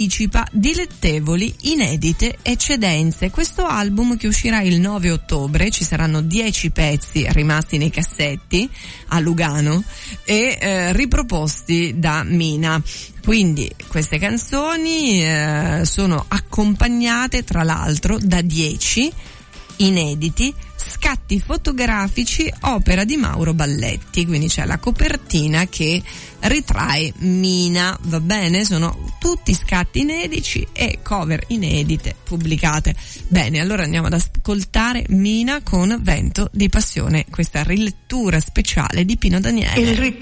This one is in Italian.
anticipa dilettevoli, inedite eccedenze. Questo album che uscirà il 9 ottobre, ci saranno 10 pezzi rimasti nei cassetti a Lugano e riproposti da Mina. Quindi queste canzoni sono accompagnate tra l'altro da 10 inediti scatti fotografici opera di Mauro Balletti, quindi c'è la copertina che ritrae Mina, va bene? Sono tutti scatti inediti e cover inedite pubblicate. Bene, allora andiamo ad ascoltare Mina con Vento di passione, questa rilettura speciale di Pino Daniele.